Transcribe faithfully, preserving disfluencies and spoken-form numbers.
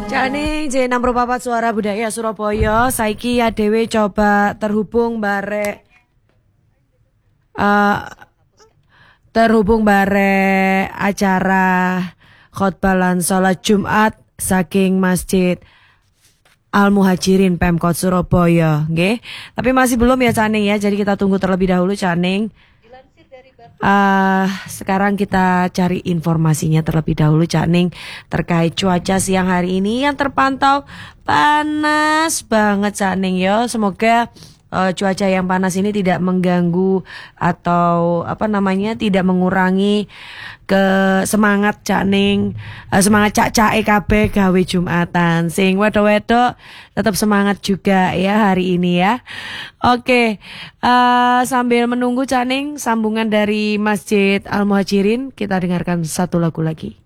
Jane J enam puluh empat Suara Budaya Surabaya saiki ya dhewe coba terhubung bare uh, terhubung bare acara khotbah lan salat Jumat saking Masjid Al Muhajirin Pemkot Surabaya, nggih. Tapi masih belum ya Caning ya. Jadi kita tunggu terlebih dahulu Caning. Uh, sekarang kita cari informasinya terlebih dahulu Caning terkait cuaca siang hari ini yang terpantau panas banget Caning ya. Semoga uh, cuaca yang panas ini tidak mengganggu atau apa namanya tidak mengurangi ke semangat Caning, uh, semangat cak-cak E K B gawe Jumatan. Sing wedo-wedo tetap semangat juga ya hari ini ya. Oke, uh, sambil menunggu Caning sambungan dari Masjid Al Muhajirin, kita dengarkan satu lagu lagi.